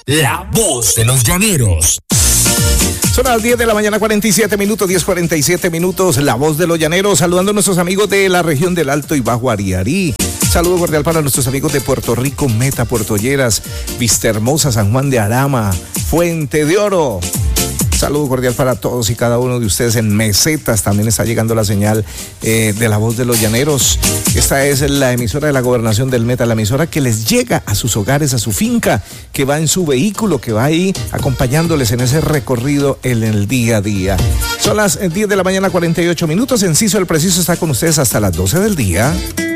La voz de los llaneros. Son las 10 de la mañana, 47 minutos, 10:47 minutos. La voz de los llaneros, saludando a nuestros amigos de la región del Alto y Bajo Ariarí. Saludo cordial para nuestros amigos de Puerto Rico, Meta, Puerto Lleras, Vista Hermosa, San Juan de Arama, Fuente de Oro. Saludo cordial para todos y cada uno de ustedes en Mesetas. También está llegando la señal de la voz de los llaneros. Esta es la emisora de la Gobernación del Meta, la emisora que les llega a sus hogares, a su finca, que va en su vehículo, que va ahí acompañándoles en ese recorrido en el día a día. Son las 10 de la mañana, 48 minutos. Enciso el Preciso está con ustedes hasta las 12 del día.